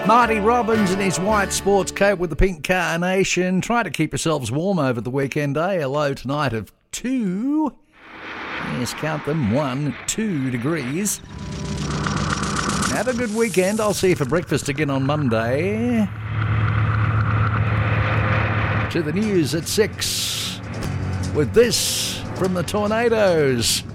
Marty Robbins in his white sports coat with the pink carnation. Try to keep yourselves warm over the weekend, eh? A low tonight of 2. Yes, count them. 1, 2 degrees. Have a good weekend. I'll see you for breakfast again on Monday. To the news at 6 with this from the Tornadoes.